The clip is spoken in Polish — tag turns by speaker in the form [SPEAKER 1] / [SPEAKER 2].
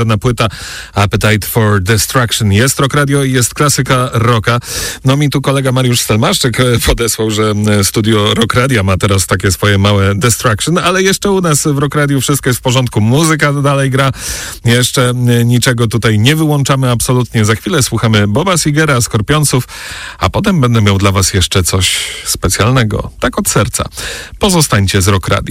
[SPEAKER 1] Na płyta Appetite for Destruction. Jest Rock Radio i jest klasyka rocka. No mi tu kolega Mariusz Stelmaszczyk podesłał, że studio Rock Radia ma teraz takie swoje małe Destruction, ale jeszcze u nas w Rock Radio wszystko jest w porządku. Muzyka dalej gra. Jeszcze niczego tutaj nie wyłączamy absolutnie. Za chwilę słuchamy Boba Segera, Skorpionców, a potem będę miał dla was jeszcze coś specjalnego. Tak od serca. Pozostańcie z Rock Radio.